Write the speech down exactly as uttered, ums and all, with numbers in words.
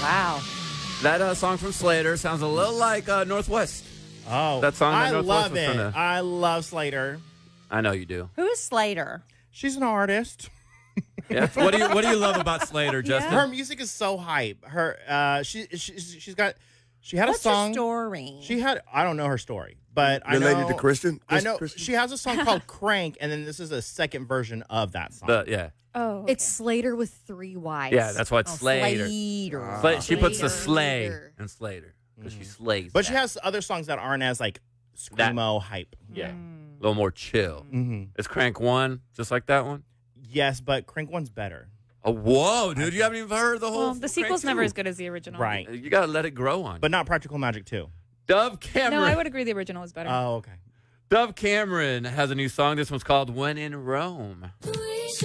Wow. That uh, song from Slater sounds a little like uh, Northwest. Oh, That song that I Northwest love was it. from the- I love Slater. I know you do. Who is Slater? She's an artist. Yeah. What do you What do you love about Slater, Justin? Her music is so hype. Her, uh, she, she, she's got, she had What's a song. her story? She had, I don't know her story, but I Related know. to Christian? I know Christian? she has a song called "Crank," and then this is a second version of that song. The, yeah. Oh, It's Slater with three Y's. Yeah, that's why it's Oh, Slater. Slater. But she puts the Slater. slay in Slater because she slays. but she that. has other songs that aren't as like That- screamo hype. yeah, a little more chill. Mm-hmm. Is Crank one just like that one? Yes, but "Crank" one's better. Oh, whoa, dude! You haven't even heard the whole. well, the Crank sequel's never two. as good as the original. Right, You gotta let it grow on. but not "Practical Magic" too. Dove Cameron. No, I would agree the original is better. Oh, okay. Dove Cameron has a new song. This one's called "When in Rome."